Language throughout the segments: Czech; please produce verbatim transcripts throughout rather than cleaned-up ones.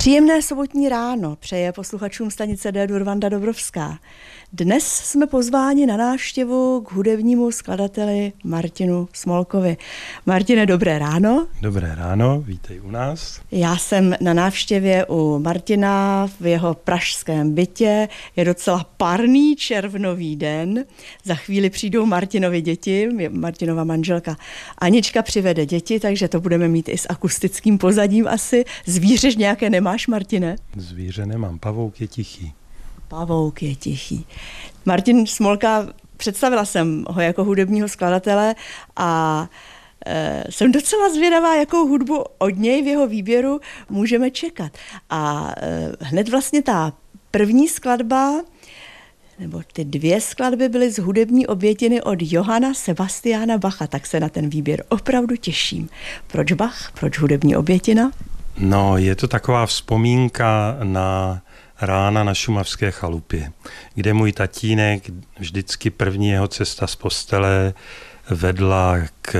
Příjemné sobotní ráno přeje posluchačům stanice D-dur Vanda Dobrovská. Dnes jsme pozváni na návštěvu k hudebnímu skladateli Martinu Smolkovi. Martine, dobré ráno. Dobré ráno, vítej u nás. Já jsem na návštěvě u Martina v jeho pražském bytě. Je docela parný červnový den. Za chvíli přijdou Martinovi děti, Martinova manželka Anička přivede děti, takže to budeme mít i s akustickým pozadím asi. Zvíře nějaké nemáš, Martine? Zvíře nemám, pavouk je tichý. Pavouk je tichý. Martin Smolka, představila jsem ho jako hudebního skladatele a e, jsem docela zvědavá, jakou hudbu od něj v jeho výběru můžeme čekat. A e, hned vlastně ta první skladba, nebo ty dvě skladby byly z hudební obětiny od Johanna Sebastiana Bacha, tak se na ten výběr opravdu těším. Proč Bach? Proč hudební obětina? No, je to taková vzpomínka na rána na šumavské chalupě, kde můj tatínek, vždycky první jeho cesta z postele vedla k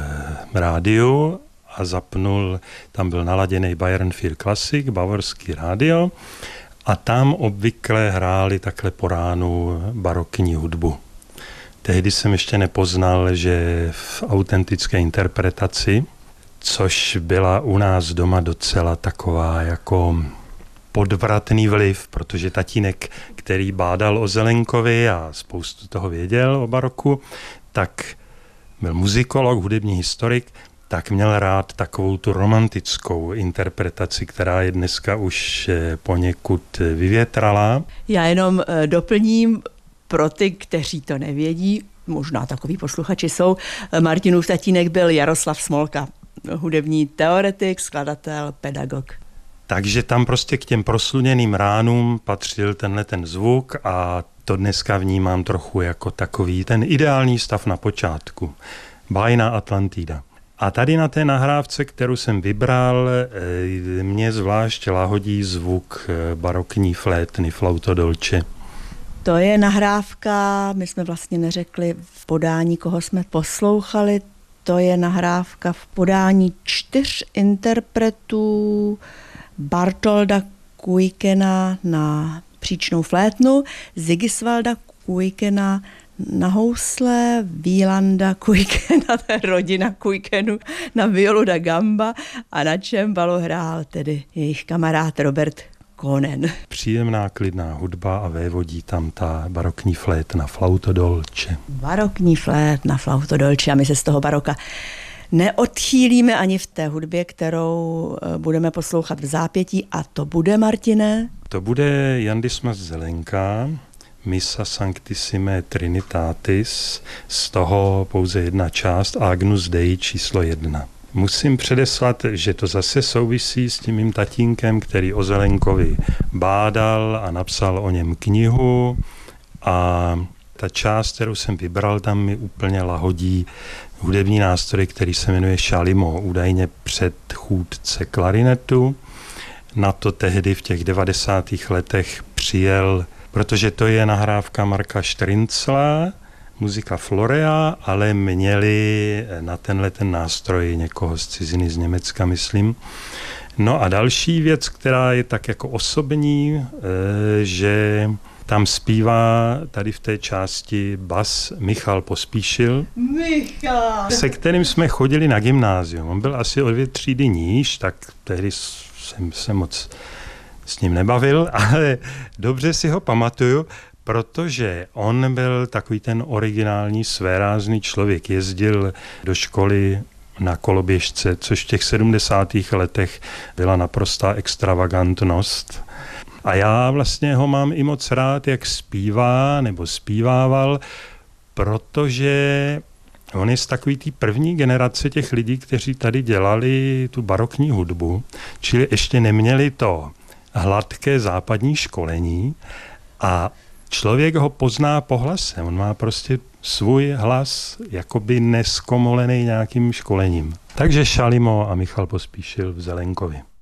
rádiu a zapnul, tam byl naladěný Bayern vier Classic, bavorský rádio, a tam obvykle hráli takhle po ránu barokní hudbu. Tehdy jsem ještě nepoznal, že v autentické interpretaci, což byla u nás doma docela taková jako podvratný vliv, protože tatínek, který bádal o Zelenkovi a spoustu toho věděl o baroku, tak byl muzikolog, hudební historik, tak měl rád takovou tu romantickou interpretaci, která je dneska už poněkud vyvětralá. Já jenom doplním pro ty, kteří to nevědí, možná takový posluchači jsou, Martinův tatínek byl Jaroslav Smolka, hudební teoretik, skladatel, pedagog. Takže tam prostě k těm prosluněným ránům patřil tenhle ten zvuk a to dneska vnímám trochu jako takový ten ideální stav na počátku. Bájná Atlantida. A tady na té nahrávce, kterou jsem vybral, mě zvlášť lahodí zvuk barokní flétny, flauto dolce. To je nahrávka, my jsme vlastně neřekli v podání, koho jsme poslouchali, to je nahrávka v podání čtyř interpretů, Bartolda Kuykena na příčnou flétnu, Sigisvalda Kuykena na housle, Wielanda Kuykena, rodina Kuykenů, na violu da gamba a na čembalo hrál tedy jejich kamarád Robert Konen. Příjemná klidná hudba a vévodí tam ta barokní flétna, flauto dolce. Barokní flétna, flauto dolce a my se z toho baroka neodchýlíme ani v té hudbě, kterou budeme poslouchat v zápětí, a to bude, Martine? To bude Jan Dismas Zelenka, Missa Sanctissime Trinitatis, z toho pouze jedna část, Agnus Dei číslo jedna. Musím předeslat, že to zase souvisí s tím mým tatínkem, který o Zelenkovi bádal a napsal o něm knihu, a ta část, kterou jsem vybral, tam mi úplně lahodí hudební nástroj, který se jmenuje šalimo, údajně předchůdce klarinetu. Na to tehdy v těch devadesátých letech přijel, protože to je nahrávka Marka Štrinzla, muzika Florea, ale měli na tenhle ten nástroj někoho z ciziny, z Německa, myslím. No a další věc, která je tak jako osobní, že tam zpívá tady v té části bas Michal Pospíšil, Michal. se kterým jsme chodili na gymnázium. On byl asi o dvě třídy níž, tak tehdy jsem se moc s ním nebavil, ale dobře si ho pamatuju, protože on byl takový ten originální svérázný člověk. Jezdil do školy na koloběžce, což v těch sedmdesátých letech byla naprostá extravagantnost. A já vlastně ho mám i moc rád, jak zpívá nebo zpívával, protože on je z takový té první generace těch lidí, kteří tady dělali tu barokní hudbu, čili ještě neměli to hladké západní školení a člověk ho pozná po hlase. On má prostě svůj hlas jakoby neskomolený nějakým školením. Takže šalimo a Michal Pospíšil v Zelenkovi.